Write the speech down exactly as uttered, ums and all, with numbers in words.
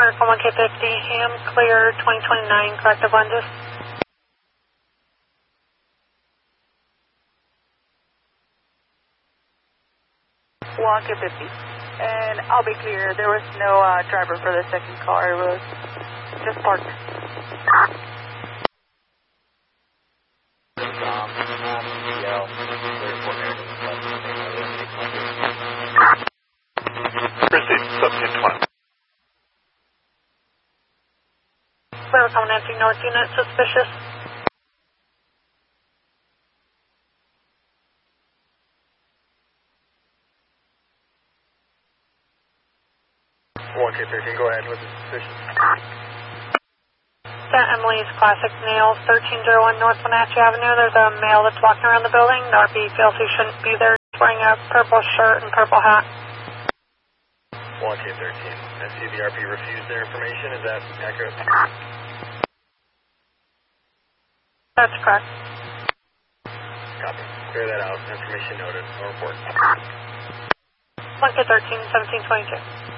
Article one K fifty, Ham clear twenty twenty-nine, corrective lenses. one K fifty. And I'll be clear, there was no uh, driver for the second car, it was just parked. Proceed, seventeen twenty. Clear coming Nancy North unit, suspicious. one K thirteen, go ahead with the suspicion. Saint Emily's Classic Nails, thirteen oh one North Wenatchee Avenue. There's a male that's walking around the building. The R P feels he shouldn't be there. He's wearing a purple shirt and purple hat. one K thirteen, I see the R P refused their information. Is that accurate? That's correct. Copy. Clear that out. Information noted. No report. one K thirteen, seventeen twenty-two.